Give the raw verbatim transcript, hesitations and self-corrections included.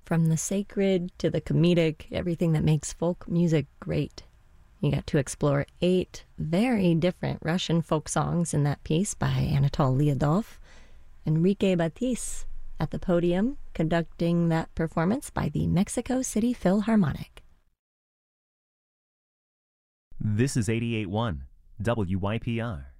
From the sacred to the comedic, everything that makes folk music great. You got to explore eight very different Russian folk songs in that piece by Anatol Lyadov. Enrique Batis at the podium conducting that performance by the Mexico City Philharmonic. This is eighty-eight point one W Y P R.